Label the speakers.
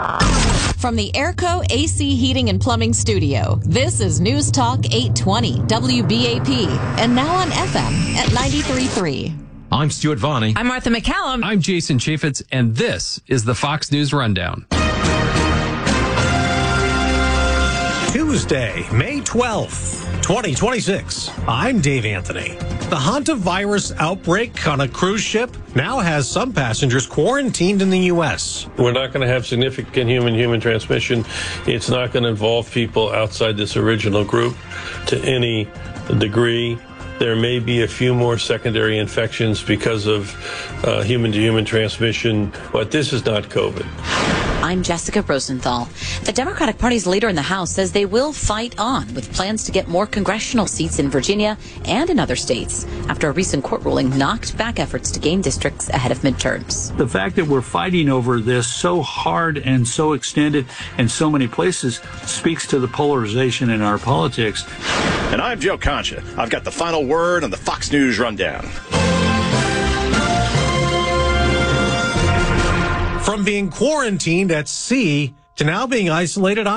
Speaker 1: From the Airco AC Heating and Plumbing Studio, this is News Talk 820 WBAP, and now on FM at 93.3.
Speaker 2: I'm Stuart Vonnie.
Speaker 3: I'm Martha McCallum.
Speaker 4: I'm Jason Chaffetz, and this is the Fox News Rundown.
Speaker 2: Tuesday, May 12th, 2026. I'm Dave Anthony. The hantavirus outbreak on a cruise ship now has some passengers quarantined in the U.S.
Speaker 5: We're not going to have significant human-human transmission. It's not going to involve people outside this original group to any degree. There may be a few more secondary infections because of human-to-human transmission, but this is not COVID.
Speaker 6: I'm Jessica Rosenthal. The Democratic Party's leader in the House says they will fight on with plans to get more congressional seats in Virginia and in other states after a recent court ruling knocked back efforts to gain districts ahead of midterms.
Speaker 7: The fact that we're fighting over this so hard and so extended in so many places speaks to the polarization in our politics.
Speaker 8: And I'm Joe Concha. I've got the final word on the Fox News Rundown.
Speaker 2: From being quarantined at sea to now being isolated on